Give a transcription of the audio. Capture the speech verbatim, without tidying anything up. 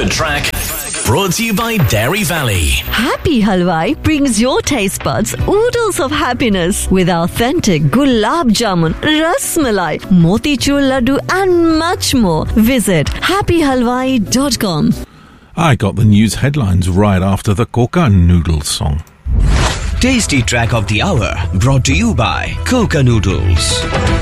The Track, brought to you by Dairy Valley. Happy Halwai brings your taste buds oodles of happiness with authentic gulab jamun, ras malai, motichur laddu and much more. Visit happy halwai dot com. I got the news headlines right after the Coca Noodles song. Tasty Track of the Hour, brought to you by Coca Noodles.